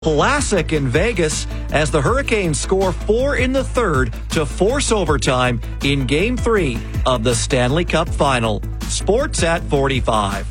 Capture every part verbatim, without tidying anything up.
Classic in Vegas as the Hurricanes score four in the third to force overtime in Game three of the Stanley Cup Final. Sports at forty-five.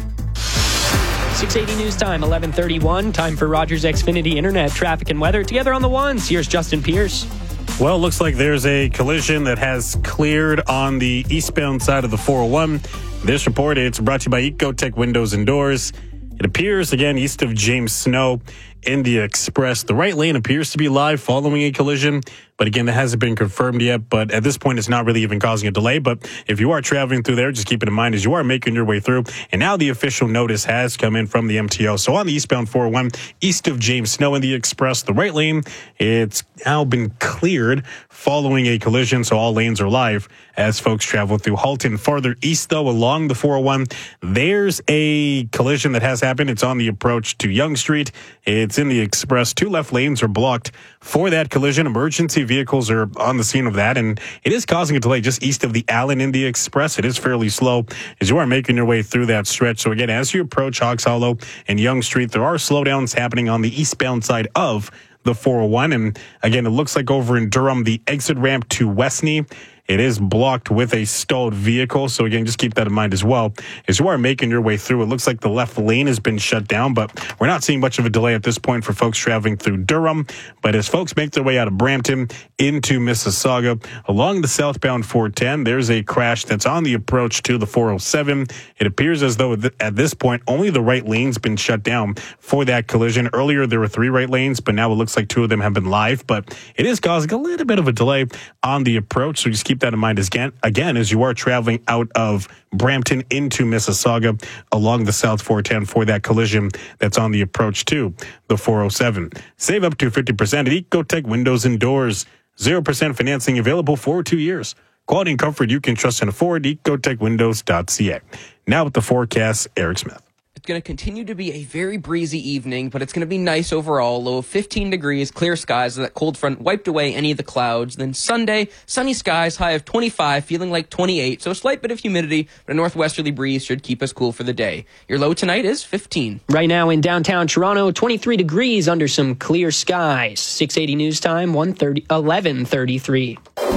six eighty News Time, eleven thirty-one. Time for Rogers Xfinity Internet traffic and weather. Together on the ones, here's Justin Pierce. Well, it looks like there's a collision that has cleared on the eastbound side of the four oh one. This report, it's brought to you by Ecotech Windows and Doors. It appears, again, east of James Snow, India Express. The right lane appears to be live following a collision, but again, that hasn't been confirmed yet. But at this point, it's not really even causing a delay. But if you are traveling through there, just keep it in mind as you are making your way through. And now the official notice has come in from the M T O. So on the eastbound four oh one, east of James Snow, India Express, the right lane, it's now been cleared following a collision. So all lanes are live as folks travel through Halton. Farther east, though, along the four oh one, there's a collision that has happened. It's on the approach to Yonge Street. It's in the Express. Two left lanes are blocked for that collision. Emergency vehicles are on the scene of that, and it is causing a delay just east of the Allen in the Express. It is fairly slow as you are making your way through that stretch. So again, as you approach Hawks Hollow and Yonge Street, there are slowdowns happening on the eastbound side of the four oh one. And again, it looks like over in Durham, the exit ramp to Westney, it is blocked with a stalled vehicle. So again, just keep that in mind as well. As you are making your way through, it looks like the left lane has been shut down, but we're not seeing much of a delay at this point for folks traveling through Durham. But as folks make their way out of Brampton into Mississauga, along the southbound four ten, there's a crash that's on the approach to the four oh seven. It appears as though at this point, only the right lane's been shut down for that collision. Earlier, there were three right lanes, but now it looks like two of them have been live. But it is causing a little bit of a delay on the approach, so just keep that in mind as again, again as you are traveling out of Brampton into Mississauga along the South four ten for that collision that's on the approach to the four oh seven. Save up to fifty percent at Ecotech Windows and Doors. zero percent financing available for two years. Quality and comfort you can trust and afford. Ecotech Windows dot c a. Now with the forecast, Eric Smith. It's going to continue to be a very breezy evening, but it's going to be nice overall. Low of fifteen degrees, clear skies. That cold front wiped away any of the clouds. Then Sunday, sunny skies, high of twenty-five, feeling like twenty-eight. So a slight bit of humidity, but a northwesterly breeze should keep us cool for the day. Your low tonight is fifteen. Right now in downtown Toronto, twenty-three degrees under some clear skies. six eighty News Time, eleven thirty-three.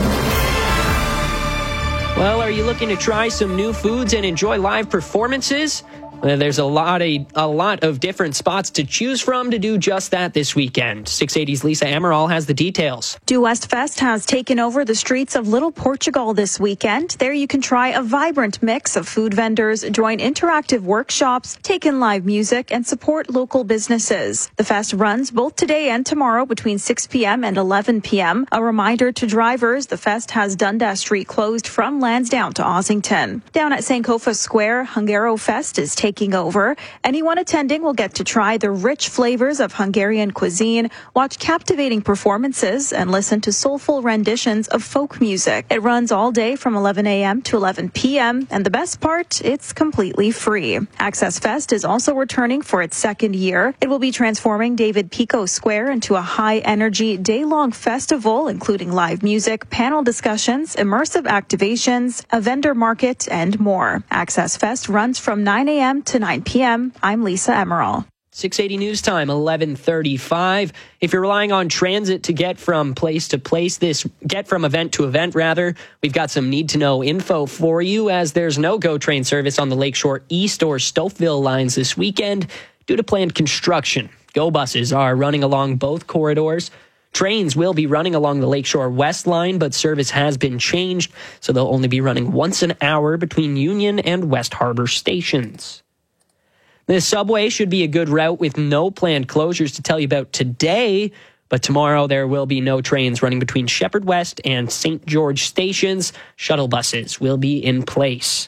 Well, are you looking to try some new foods and enjoy live performances? There's a lot, a, a lot of different spots to choose from to do just that this weekend. six eighty's Lisa Amaral has the details. Do West Fest has taken over the streets of Little Portugal this weekend. There you can try a vibrant mix of food vendors, join interactive workshops, take in live music, and support local businesses. The fest runs both today and tomorrow between six p.m. and eleven p.m. A reminder to drivers, the fest has Dundas Street closed from Lansdowne to Ossington. Down at Sankofa Square, Hungaro Fest is taking Taking over. Anyone attending will get to try the rich flavors of Hungarian cuisine, watch captivating performances, and listen to soulful renditions of folk music. It runs all day from eleven a.m. to eleven p.m., and the best part, it's completely free. Access Fest is also returning for its second year. It will be transforming David Pico Square into a high-energy, day-long festival, including live music, panel discussions, immersive activations, a vendor market, and more. Access Fest runs from nine a.m. to nine p.m. I'm Lisa Amaral. six eighty News Time, eleven thirty-five. If you're relying on transit to get from place to place, this get from event to event, rather, we've got some need-to-know info for you as there's no GO train service on the Lakeshore East or Stouffville lines this weekend due to planned construction. GO buses are running along both corridors. Trains will be running along the Lakeshore West line, but service has been changed, so they'll only be running once an hour between Union and West Harbor stations. The subway should be a good route with no planned closures to tell you about today, but tomorrow there will be no trains running between Shepherd West and Saint George stations. Shuttle buses will be in place.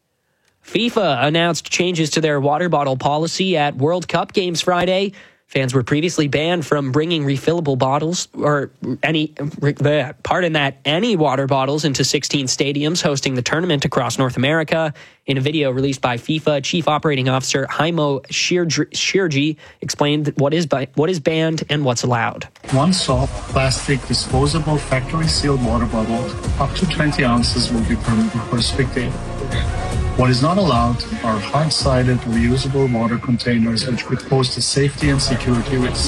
FIFA announced changes to their water bottle policy at World Cup games Friday. Fans were previously banned from bringing refillable bottles or any, pardon that, any water bottles into sixteen stadiums hosting the tournament across North America. In a video released by FIFA, Chief Operating Officer Haimo Shirji explained what is what is banned and what's allowed. One soft, plastic, disposable, factory-sealed water bottle up to twenty ounces will be permitted per spectator. What is not allowed are hard-sided, reusable water containers which could pose a safety and security risk.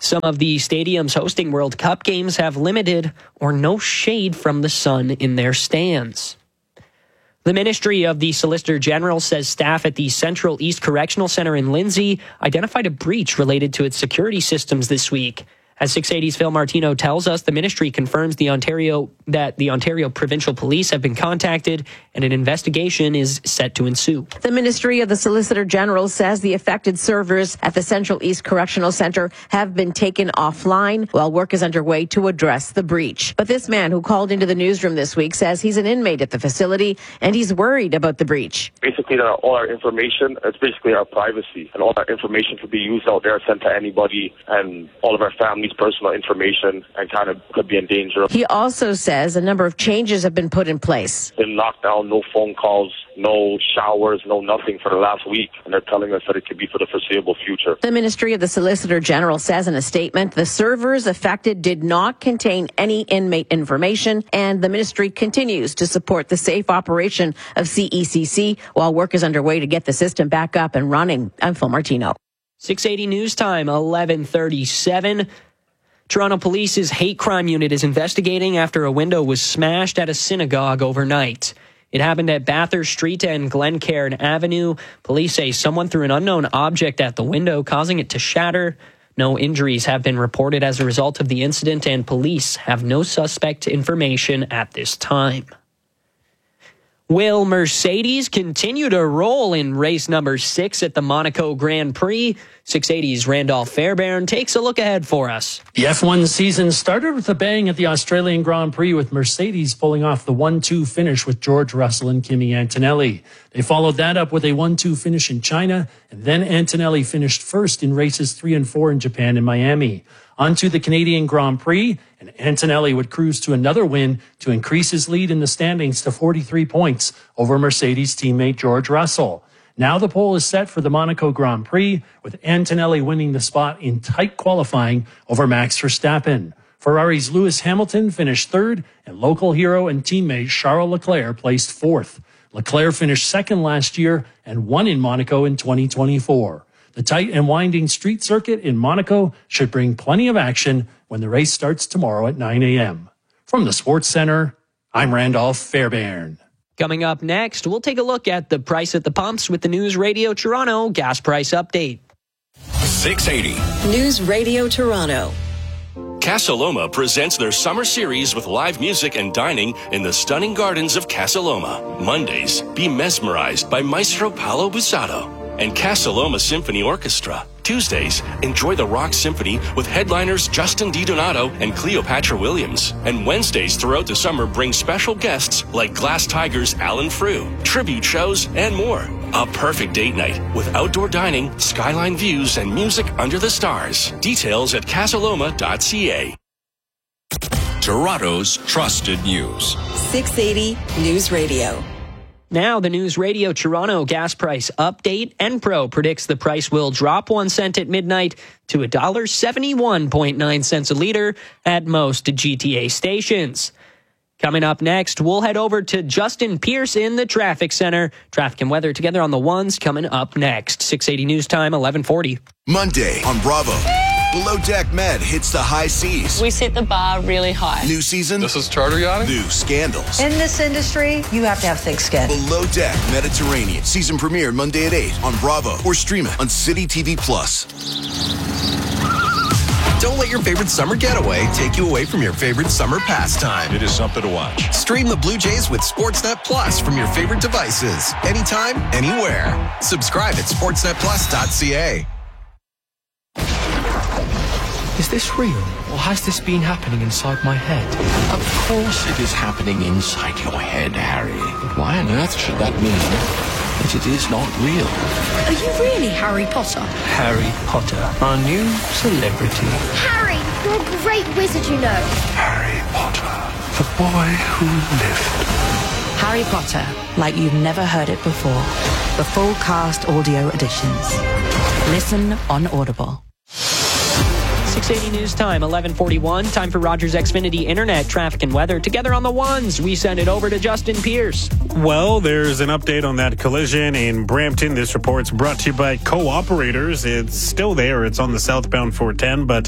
Some of the stadiums hosting World Cup games have limited or no shade from the sun in their stands. The Ministry of the Solicitor General says staff at the Central East Correctional Center in Lindsay identified a breach related to its security systems this week. As six eighty's Phil Martino tells us, the ministry confirms the Ontario that the Ontario Provincial Police have been contacted and an investigation is set to ensue. The Ministry of the Solicitor General says the affected servers at the Central East Correctional Centre have been taken offline while work is underway to address the breach. But this man who called into the newsroom this week says he's an inmate at the facility and he's worried about the breach. Basically, all our information, it's basically our privacy, and all our information could be used out there, sent to anybody, and all of our families' personal information, and kind of could be in danger. He also says a number of changes have been put in place. Been locked down, no phone calls, no showers, no nothing for the last week, and they're telling us that it could be for the foreseeable future. The Ministry of the Solicitor General says in a statement, the servers affected did not contain any inmate information, and the ministry continues to support the safe operation of C E C C while work is underway to get the system back up and running. I'm Phil Martino. six eighty News Time, eleven thirty-seven. Toronto Police's hate crime unit is investigating after a window was smashed at a synagogue overnight. It happened at Bathurst Street and Glencairn Avenue. Police say someone threw an unknown object at the window, causing it to shatter. No injuries have been reported as a result of the incident, and police have no suspect information at this time. Will Mercedes continue to roll in race number six at the Monaco Grand Prix? six eighty's Randolph Fairbairn takes a look ahead for us. The F one season started with a bang at the Australian Grand Prix, with Mercedes pulling off the one two finish with George Russell and Kimi Antonelli. They followed that up with a one two finish in China, and then Antonelli finished first in races three and four in Japan and Miami. On to the Canadian Grand Prix, and Antonelli would cruise to another win to increase his lead in the standings to forty-three points over Mercedes teammate George Russell. Now the pole is set for the Monaco Grand Prix, with Antonelli winning the spot in tight qualifying over Max Verstappen. Ferrari's Lewis Hamilton finished third, and local hero and teammate Charles Leclerc placed fourth. Leclerc finished second last year and won in Monaco in twenty twenty-four. The tight and winding street circuit in Monaco should bring plenty of action when the race starts tomorrow at nine a.m. From the Sports Center, I'm Randolph Fairbairn. Coming up next, we'll take a look at the price at the pumps with the News Radio Toronto gas price update. six eighty News Radio Toronto. Casa Loma presents their summer series with live music and dining in the stunning gardens of Casa Loma. Mondays, be mesmerized by Maestro Paolo Busato and Casa Loma Symphony Orchestra. Tuesdays, enjoy the Rock Symphony with headliners Justin DiDonato and Cleopatra Williams. And Wednesdays throughout the summer bring special guests like Glass Tigers' Alan Frew, tribute shows, and more. A perfect date night with outdoor dining, skyline views, and music under the stars. Details at casaloma dot c a. Toronto's trusted news. six eighty News Radio. Now, the News Radio Toronto gas price update. Enpro predicts the price will drop one cent at midnight to one dollar seventy-one point nine cents a liter at most G T A stations. Coming up next, we'll head over to Justin Pierce in the traffic center. Traffic and weather together on the ones coming up next. six eighty News Time, eleven forty. Monday on Bravo. Below Deck Med hits the high seas. We set the bar really high. New season. This is charter yachting. New scandals. In this industry, you have to have thick skin. Below Deck Mediterranean. Season premiere Monday at eight on Bravo or stream it on City T V Plus. Don't let your favorite summer getaway take you away from your favorite summer pastime. It is something to watch. Stream the Blue Jays with Sportsnet Plus from your favorite devices. Anytime, anywhere. Subscribe at sportsnet plus dot c a. Is this real, or has this been happening inside my head? Of course it is happening inside your head, Harry. But why on earth should that mean that it is not real? Are you really Harry Potter? Harry Potter, our new celebrity. Harry, you're a great wizard, you know. Harry Potter, the boy who lived. Harry Potter, like you've never heard it before. The full cast audio editions. Listen on Audible. six eighty News Time, eleven forty-one. Time for Rogers Xfinity Internet, traffic and weather. Together on the ones, we send it over to Justin Pierce. Well, there's an update on that collision in Brampton. This report's brought to you by Cooperators. It's still there. It's on the southbound four ten, but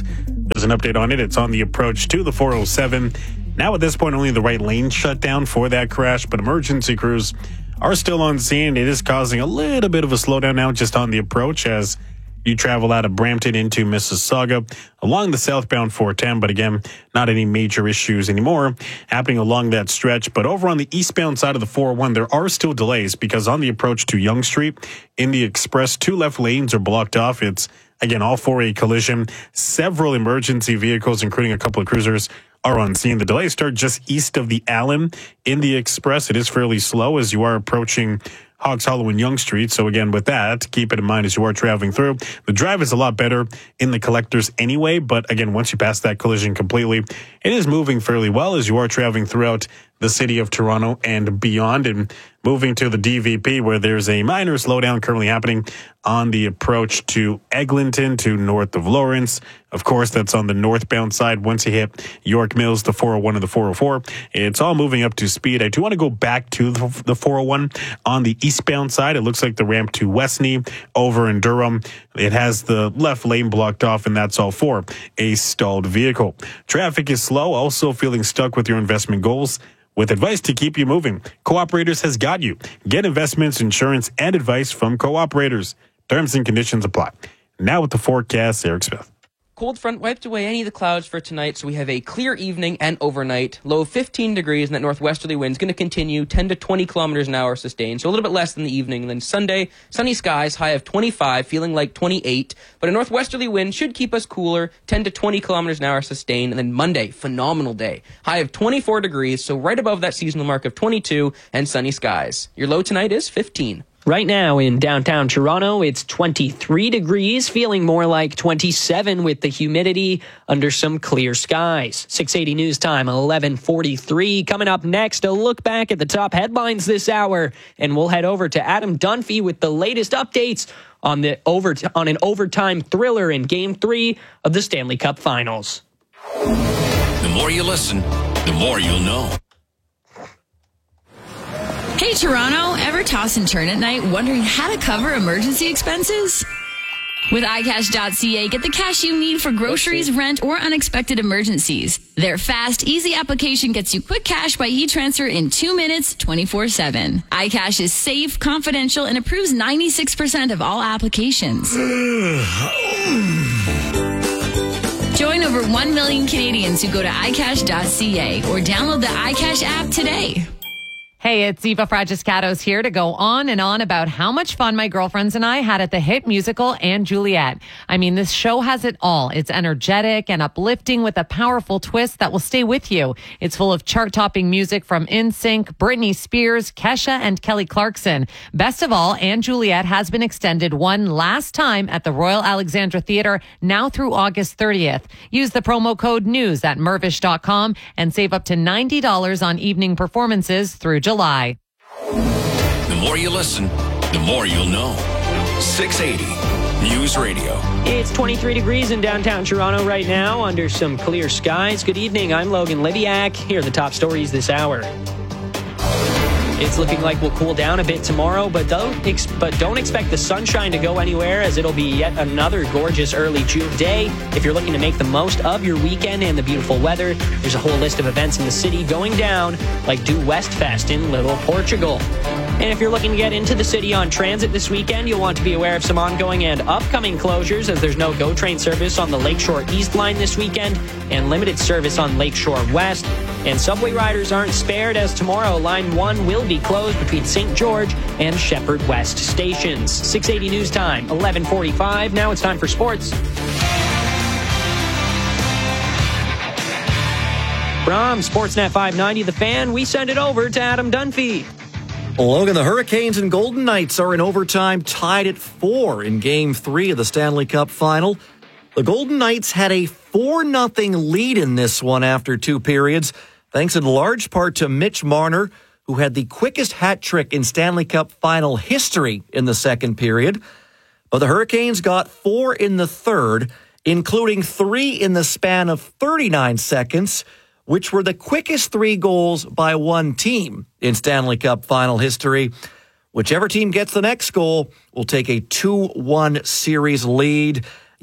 There's an update on it. It's on the approach to the four oh seven. Now at this point, only the right lane shut down for that crash, but emergency crews are still on scene. It is causing a little bit of a slowdown now just on the approach as you travel out of Brampton into Mississauga along the southbound four ten, but again, not any major issues anymore happening along that stretch. But over on the eastbound side of the four oh one, there are still delays because on the approach to Yonge Street in the express, two left lanes are blocked off. It's, again, all for a collision. Several emergency vehicles, including a couple of cruisers, are on scene. The delays start just east of the Allen in the express. It is fairly slow as you are approaching Hawks Hollow and Yonge Street. So again, with that, keep it in mind as you are traveling through. The drive is a lot better in the collectors anyway, but again, once you pass that collision completely, it is moving fairly well as you are traveling throughout the city of Toronto and beyond. And moving to the D V P, where there's a minor slowdown currently happening on the approach to Eglinton to north of Lawrence. Of course, that's on the northbound side. Once you hit York Mills, the four oh one and the four oh four, it's all moving up to speed. I do want to go back to the four oh one on the eastbound side. It looks like the ramp to Westney over in Durham, it has the left lane blocked off, and that's all for a stalled vehicle. Traffic is slow, also feeling stuck with your investment goals. With advice to keep you moving, Cooperators has got you. Get investments, insurance, and advice from Cooperators. Terms and conditions apply. Now with the forecast, Eric Smith. Cold front wiped away any of the clouds for tonight, so we have a clear evening and overnight. Low of fifteen degrees, and that northwesterly wind is going to continue ten to twenty kilometers an hour sustained, so a little bit less than the evening. And then Sunday, sunny skies, high of twenty-five, feeling like twenty-eight. But a northwesterly wind should keep us cooler, ten to twenty kilometers an hour sustained. And then Monday, phenomenal day, high of twenty-four degrees, so right above that seasonal mark of twenty-two, and sunny skies. Your low tonight is fifteen. Right now in downtown Toronto, it's twenty-three degrees, feeling more like twenty-seven with the humidity under some clear skies. six eighty News Time, eleven forty-three. Coming up next, a look back at the top headlines this hour, and we'll head over to Adam Dunphy with the latest updates on the over on an overtime thriller in Game three of the Stanley Cup Finals. The more you listen, the more you'll know. Hey, Toronto, ever toss and turn at night wondering how to cover emergency expenses? With i cash dot c a, get the cash you need for groceries, rent, or unexpected emergencies. Their fast, easy application gets you quick cash by e-transfer in two minutes, twenty-four seven. iCash is safe, confidential, and approves ninety-six percent of all applications. Join over one million Canadians who go to i cash dot c a or download the iCash app today. Hey, it's Eva Fragiscatos here to go on and on about how much fun my girlfriends and I had at the hit musical Anne Juliet. I mean, this show has it all. It's energetic and uplifting with a powerful twist that will stay with you. It's full of chart-topping music from N Sync, Britney Spears, Kesha, and Kelly Clarkson. Best of all, Anne Juliet has been extended one last time at the Royal Alexandra Theatre, now through August thirtieth. Use the promo code NEWS at mervish dot com and save up to ninety dollars on evening performances through July. July. The more you listen, the more you'll know. six eighty News Radio. It's twenty-three degrees in downtown Toronto right now under some clear skies. Good evening. I'm Logan Libiak. Here are the top stories this hour. It's looking like we'll cool down a bit tomorrow, but don't ex- but don't expect the sunshine to go anywhere, as it'll be yet another gorgeous early June day. If you're looking to make the most of your weekend and the beautiful weather, there's a whole list of events in the city going down, like Do West Fest in Little Portugal. And if you're looking to get into the city on transit this weekend, you'll want to be aware of some ongoing and upcoming closures, as there's no GO train service on the Lakeshore East line this weekend and limited service on Lakeshore West. And subway riders aren't spared, as tomorrow Line one will be closed between Saint George and Shepherd West stations. six eighty News Time, eleven forty-five. Now it's time for sports. From Sportsnet five ninety, The Fan, we send it over to Adam Dunphy. Logan, the Hurricanes and Golden Knights are in overtime, tied at four in Game three of the Stanley Cup Final. The Golden Knights had a four nothing lead in this one after two periods, thanks in large part to Mitch Marner, who had the quickest hat trick in Stanley Cup Final history in the second period. But the Hurricanes got four in the third, including three in the span of thirty-nine seconds, which were the quickest three goals by one team in Stanley Cup Final history. Whichever team gets the next goal will take a two one series lead.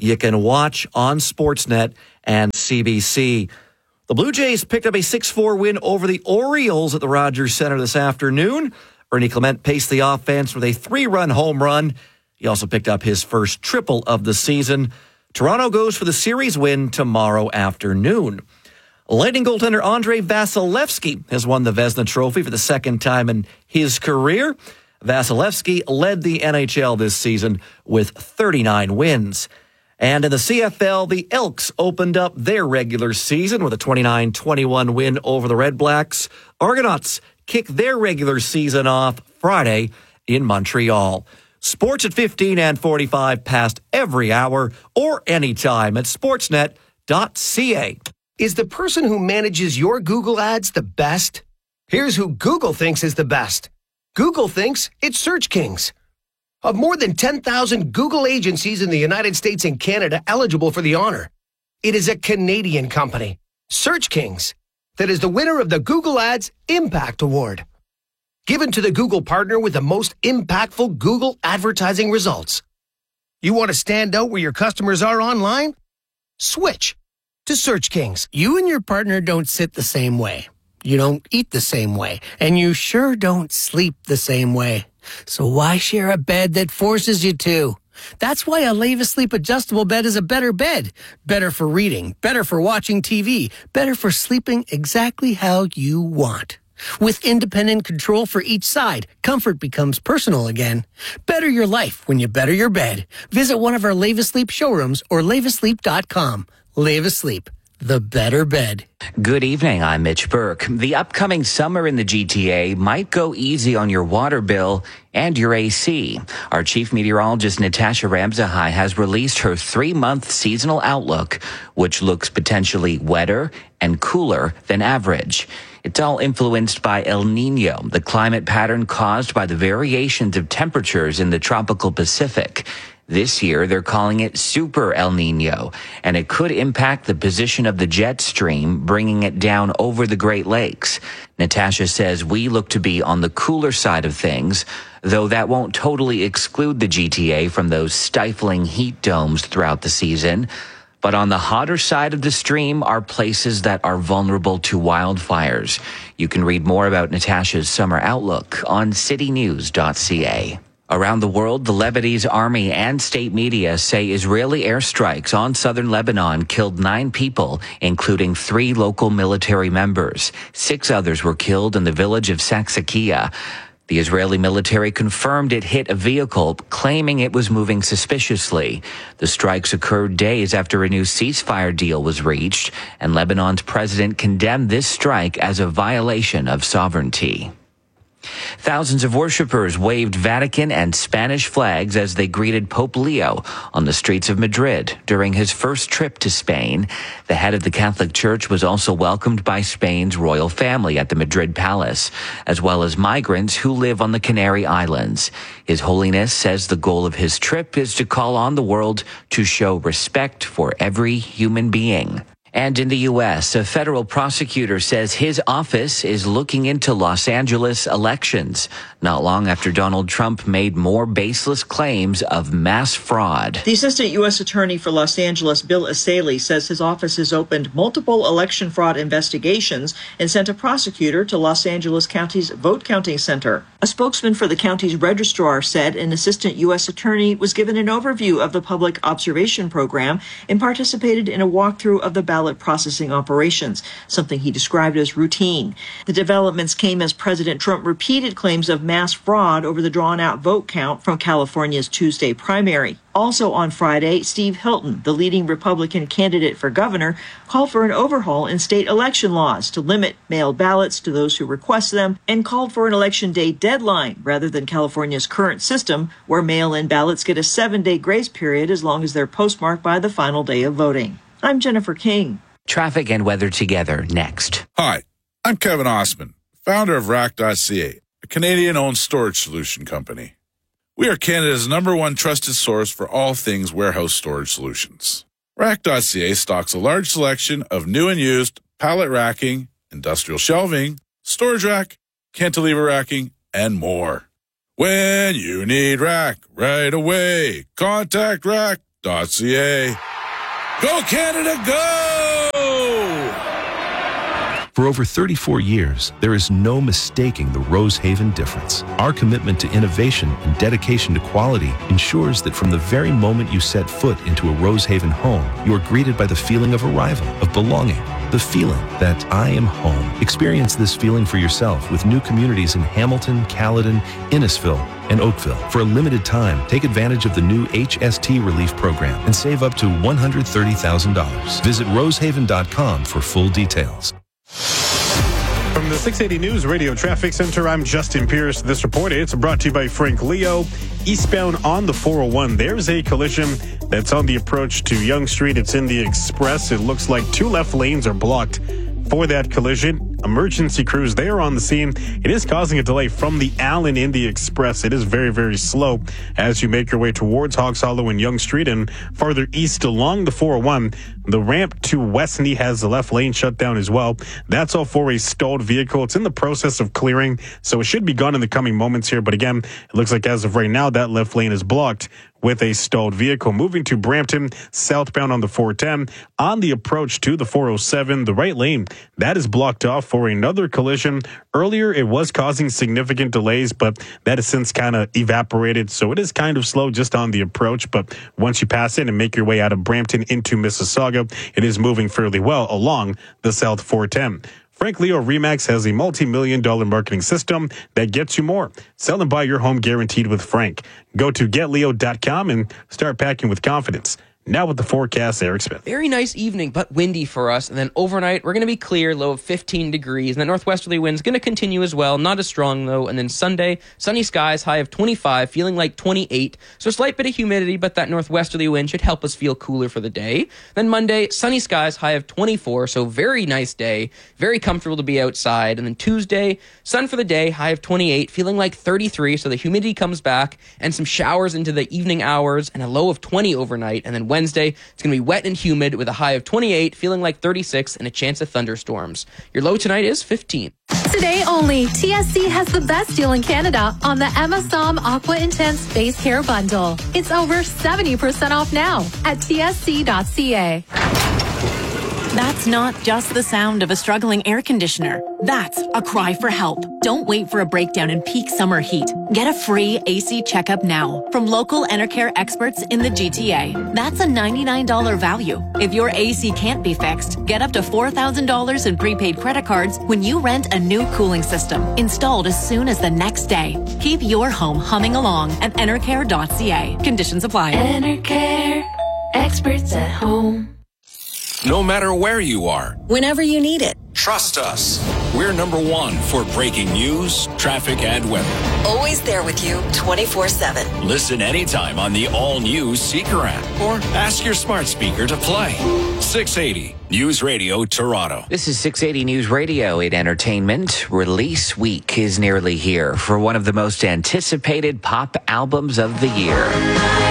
you can watch on Sportsnet and C B C. The Blue Jays picked up a six four win over the Orioles at the Rogers Center this afternoon. Ernie Clement paced the offense with a three-run home run. He also picked up his first triple of the season. Toronto goes for the series win tomorrow afternoon. Lightning goaltender Andrei Vasilevsky has won the Vezina Trophy for the second time in his career. Vasilevsky led the N H L this season with thirty-nine wins. And in the C F L, the Elks opened up their regular season with a twenty-nine twenty-one win over the Red Blacks. Argonauts kick their regular season off Friday in Montreal. Sports at fifteen and forty-five past every hour or anytime at sportsnet dot c a. Is the person who manages your Google ads the best? Here's who Google thinks is the best. Google thinks it's Search Kings. Of more than ten thousand Google agencies in the United States and Canada eligible for the honor, it is a Canadian company, Search Kings, that is the winner of the Google Ads Impact Award, given to the Google partner with the most impactful Google advertising results. You want to stand out where your customers are online? Switch to Search Kings. You and your partner don't sit the same way. You don't eat the same way. And you sure don't sleep the same way. So why share a bed that forces you to? That's why a Leva Sleep adjustable bed is a better bed. Better for reading, better for watching T V, better for sleeping exactly how you want. With independent control for each side, comfort becomes personal again. Better your life when you better your bed. Visit one of our Leva Sleep showrooms or leva sleep dot com. Leva Sleep, the better bed. Good evening, I'm Mitch Burke. The upcoming summer in the G T A might go easy on your water bill and your A C. Our chief meteorologist, Natasha Ramzahai, has released her three-month seasonal outlook, which looks potentially wetter and cooler than average. It's all influenced by El Nino, the climate pattern caused by the variations of temperatures in the tropical Pacific. This year, they're calling it Super El Nino, and it could impact the position of the jet stream, bringing it down over the Great Lakes. Natasha says we look to be on the cooler side of things, though that won't totally exclude the G T A from those stifling heat domes throughout the season. But on the hotter side of the stream are places that are vulnerable to wildfires. You can read more about Natasha's summer outlook on city news dot c a. Around the world, the Lebanese army and state media say Israeli airstrikes on southern Lebanon killed nine people, including three local military members. Six others were killed in the village of Saksakia. The Israeli military confirmed it hit a vehicle, claiming it was moving suspiciously. The strikes occurred days after a new ceasefire deal was reached, and Lebanon's president condemned this strike as a violation of sovereignty. Thousands of worshippers waved Vatican and Spanish flags as they greeted Pope Leo on the streets of Madrid during his first trip to Spain. The head of the Catholic Church was also welcomed by Spain's royal family at the Madrid Palace, as well as migrants who live on the Canary Islands. His Holiness says the goal of his trip is to call on the world to show respect for every human being. And in the U S, a federal prosecutor says his office is looking into Los Angeles elections, not long after Donald Trump made more baseless claims of mass fraud. The assistant U S attorney for Los Angeles, Bill Asaley, says his office has opened multiple election fraud investigations and sent a prosecutor to Los Angeles County's vote counting center. A spokesman for the county's registrar said an assistant U S attorney was given an overview of the public observation program and participated in a walkthrough of the ballot processing operations, something he described as routine. The developments came as President Trump repeated claims of mass fraud over the drawn-out vote count from California's Tuesday primary. Also on Friday, Steve Hilton, the leading Republican candidate for governor, called for an overhaul in state election laws to limit mail ballots to those who request them and called for an election day deadline rather than California's current system where mail-in ballots get a seven-day grace period as long as they're postmarked by the final day of voting. I'm Jennifer King. Traffic and weather together next. Hi, I'm Kevin Osman, founder of rack dot c a, a Canadian-owned storage solution company. We are Canada's number one trusted source for all things warehouse storage solutions. rack dot c a stocks a large selection of new and used pallet racking, industrial shelving, storage rack, cantilever racking, and more. When you need rack right away, contact rack dot c a. Go Canada, go! For over thirty-four years, there is no mistaking the Rosehaven difference. Our commitment to innovation and dedication to quality ensures that from the very moment you set foot into a Rosehaven home, you are greeted by the feeling of arrival, of belonging, the feeling that I am home. Experience this feeling for yourself with new communities in Hamilton, Caledon, Innisfil, and Oakville. For a limited time, take advantage of the new H S T Relief Program and save up to one hundred thirty thousand dollars. Visit rosehaven dot com for full details. From the six eighty News Radio Traffic Center, I'm Justin Pierce. This report, it's brought to you by Frank Leo. Eastbound on the four oh one, there's a collision that's on the approach to Yonge Street. It's in the Express. It looks like two left lanes are blocked for that collision. Emergency crews, they are on the scene. It is causing a delay from the Allen in the Express. It is very, very slow as you make your way towards Hawks Hollow and Yonge Street and farther east along the four oh one. The ramp to Westney has the left lane shut down as well. That's all for a stalled vehicle. It's in the process of clearing, so it should be gone in the coming moments here. But again, it looks like as of right now, that left lane is blocked with a stalled vehicle. Moving to Brampton, southbound on the four ten. On the approach to the four oh seven, the right lane, that is blocked off for another collision. Earlier, it was causing significant delays, but that has since kind of evaporated. So it is kind of slow just on the approach. But once you pass in and make your way out of Brampton into Mississauga, it is moving fairly well along the South four ten. Frank Leo Remax has a multi-million dollar marketing system that gets you more. Sell and buy your home guaranteed with Frank. Go to get leo dot com and start packing with confidence. Now with the forecast, Eric Smith. Very nice evening, but windy for us. And then overnight, we're going to be clear, low of fifteen degrees. And the northwesterly wind's going to continue as well. Not as strong, though. And then Sunday, sunny skies, high of twenty-five, feeling like twenty-eight. So a slight bit of humidity, but that northwesterly wind should help us feel cooler for the day. Then Monday, sunny skies, high of twenty-four. So very nice day. Very comfortable to be outside. And then Tuesday, sun for the day, high of twenty-eight, feeling like thirty-three. So the humidity comes back and some showers into the evening hours and a low of twenty overnight. And then Wednesday, it's going to be wet and humid with a high of twenty-eight, feeling like thirty-six, and a chance of thunderstorms. Your low tonight is fifteen. Today only, T S C has the best deal in Canada on the Emma Som Aqua Intense Face Care Bundle. It's over seventy percent off now at T S C dot C A. That's not just the sound of a struggling air conditioner. That's a cry for help. Don't wait for a breakdown in peak summer heat. Get a free A C checkup now from local Enercare experts in the G T A. That's a ninety-nine dollars value. If your A C can't be fixed, get up to four thousand dollars in prepaid credit cards when you rent a new cooling system, installed as soon as the next day. Keep your home humming along at Enercare dot C A. Conditions apply. Enercare, experts at home. No matter where you are, Whenever you need it. trust us. We're number one for breaking news, traffic, and weather. Always there with you twenty-four seven. Listen anytime on the all-new Seeker app or ask your smart speaker to play. six eighty News Radio Toronto. This is six eighty News Radio in entertainment. Release week is nearly here for one of the most anticipated pop albums of the year.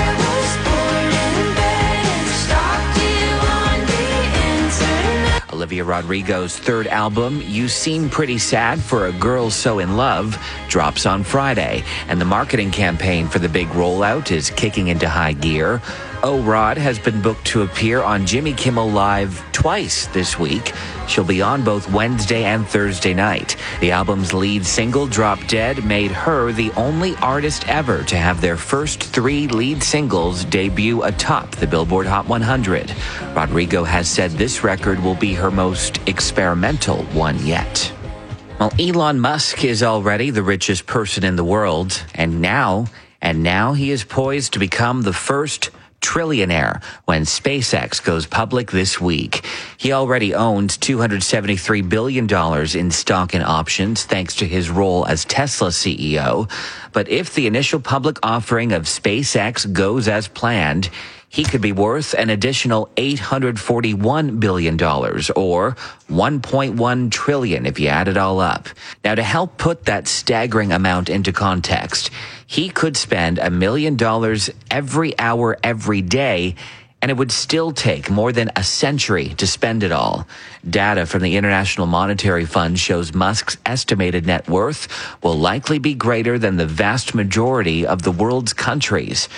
Olivia Rodrigo's third album, You Seem Pretty Sad for a Girl So in Love, drops on Friday, and the marketing campaign for the big rollout is kicking into high gear. O-Rod has been booked to appear on Jimmy Kimmel Live twice this week. She'll be on both Wednesday and Thursday night. The album's lead single, Drop Dead, made her the only artist ever to have their first three lead singles debut atop the Billboard Hot one hundred. Rodrigo has said this record will be her most experimental one yet. Well, Elon Musk is already the richest person in the world, and now, and now he is poised to become the first trillionaire when SpaceX goes public this week. He already owns two hundred seventy-three billion dollars in stock and options thanks to his role as Tesla C E O. But if the initial public offering of SpaceX goes as planned, he could be worth an additional eight hundred forty-one billion dollars, or one point one trillion dollars if you add it all up. Now, to help put that staggering amount into context, he could spend a million dollars every hour, every day, and it would still take more than a century to spend it all. Data from the International Monetary Fund shows Musk's estimated net worth will likely be greater than the vast majority of the world's countries.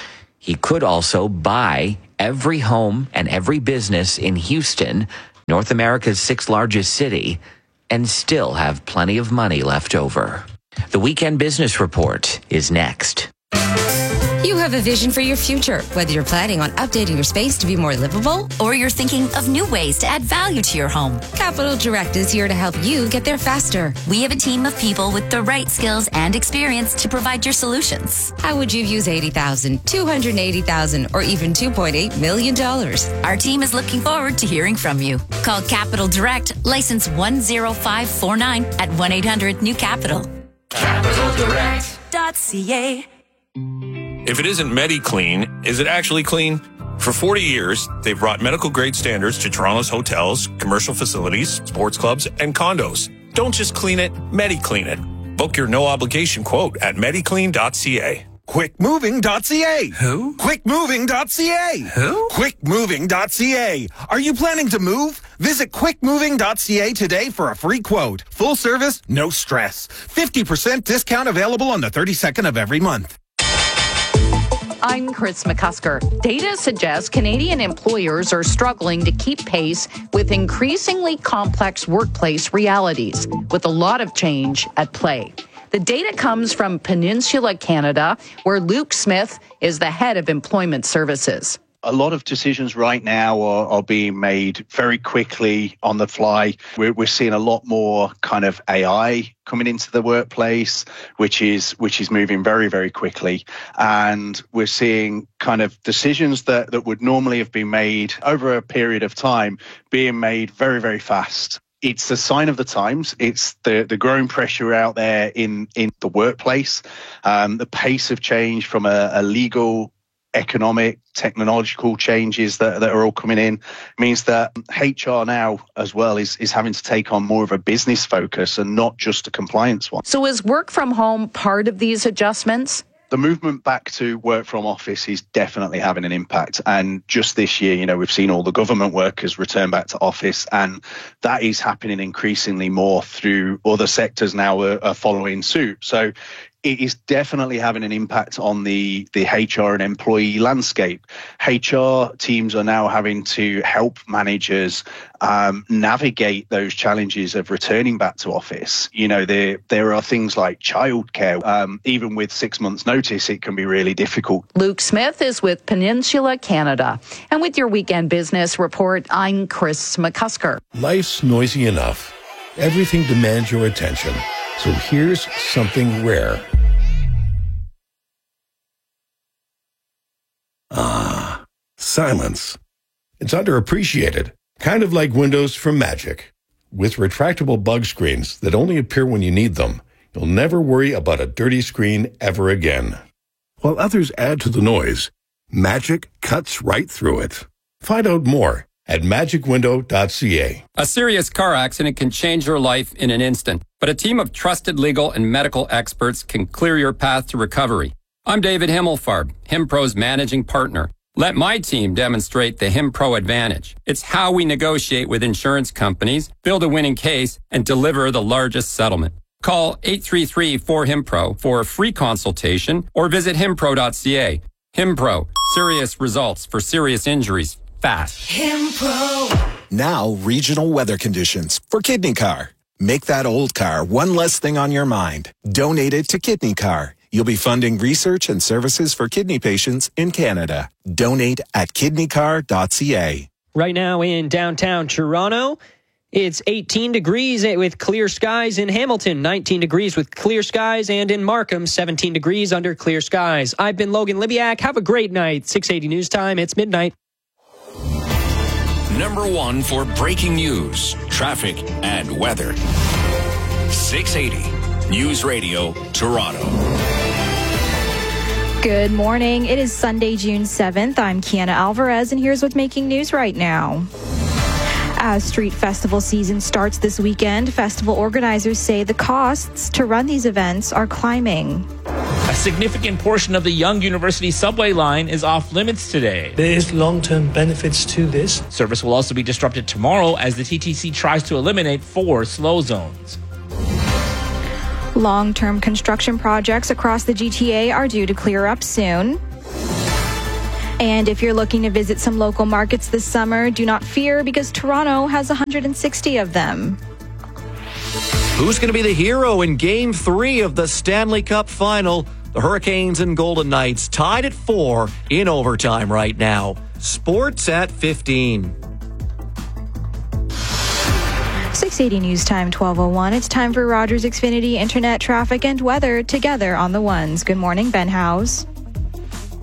He could also buy every home and every business in Houston, North America's sixth largest city, and still have plenty of money left over. The Weekend Business Report is next. You have a vision for your future, whether you're planning on updating your space to be more livable or you're thinking of new ways to add value to your home. Capital Direct is here to help you get there faster. We have a team of people with the right skills and experience to provide your solutions. How would you use eighty thousand dollars, two hundred eighty thousand dollars, or even two point eight million dollars? Our team is looking forward to hearing from you. Call Capital Direct, license one zero five four nine at one eight hundred new capital. capital direct dot c a. If it isn't MediClean, is it actually clean? For forty years, they've brought medical-grade standards to Toronto's hotels, commercial facilities, sports clubs, and condos. Don't just clean it, MediClean it. Book your no-obligation quote at mediclean dot c a. quick moving dot c a. Who? quick moving dot c a. Who? quick moving dot c a. Are you planning to move? Visit quick moving dot c a today for a free quote. Full service, no stress. fifty percent discount available on the thirty-second of every month. I'm Chris McCusker. Data suggests Canadian employers are struggling to keep pace with increasingly complex workplace realities, with a lot of change at play. The data comes from Peninsula Canada, where Luke Smith is the head of employment services. A lot of decisions right now are, are being made very quickly on the fly. We're, we're seeing a lot more kind of A I coming into the workplace, which is which is moving very, very quickly. And we're seeing kind of decisions that, that would normally have been made over a period of time being made very, very fast. It's a sign of the times. It's the, the growing pressure out there in, in the workplace. Um, the pace of change from a, a legal, economic, technological changes that, that are all coming in means that H R now as well is, is having to take on more of a business focus and not just a compliance one. So is work from home part of these adjustments? The movement back to work from office is definitely having an impact. And just this year, you know, we've seen all the government workers return back to office, and that is happening increasingly more through other sectors now are, are following suit. So it is definitely having an impact on the, the H R and employee landscape. H R teams are now having to help managers um, navigate those challenges of returning back to office. You know, there there are things like childcare. Um, even with six months' notice, it can be really difficult. Luke Smith is with Peninsula Canada. And with your Weekend Business Report, I'm Chris McCusker. Life's noisy enough. Everything demands your attention. So here's something rare. Ah, silence. It's underappreciated, kind of like windows from Magic. With retractable bug screens that only appear when you need them, you'll never worry about a dirty screen ever again. While others add to the noise, Magic cuts right through it. Find out more at magic window dot c a. A serious car accident can change your life in an instant, but a team of trusted legal and medical experts can clear your path to recovery. I'm David Himmelfarb, HimPro's managing partner. Let my team demonstrate the HimPro advantage. It's how we negotiate with insurance companies, build a winning case, and deliver the largest settlement. Call eight three three four HimPro for a free consultation or visit himpro dot c a. HimPro, serious results for serious injuries fast. HimPro. Now, regional weather conditions for Kidney Car. Make that old car one less thing on your mind. Donate it to Kidney Car. You'll be funding research and services for kidney patients in Canada. Donate at kidney car dot c a. Right now in downtown Toronto, it's eighteen degrees with clear skies in Hamilton, nineteen degrees with clear skies, and in Markham, seventeen degrees under clear skies. I've been Logan Libiak. Have a great night. six eighty News Time. It's midnight. Number one for breaking news, traffic, and weather. six eighty News Radio, Toronto. Good morning. It is Sunday, June seventh. I'm Kiana Alvarez, and here's what's making news right now. As street festival season starts this weekend, festival organizers say the costs to run these events are climbing. A significant portion of the Yonge University subway line is off limits today. There is long-term benefits to this. Service will also be disrupted tomorrow as the T T C tries to eliminate four slow zones. Long-term construction projects across the G T A are due to clear up soon. And if you're looking to visit some local markets this summer, do not fear because Toronto has one hundred sixty of them. Who's going to be the hero in Game three of the Stanley Cup Final? The Hurricanes and Golden Knights tied at four in overtime right now. Sports at fifteen. six eighty News Time, twelve oh one. It's time for Rogers Xfinity Internet traffic and weather together on the ones. Good morning, Ben House.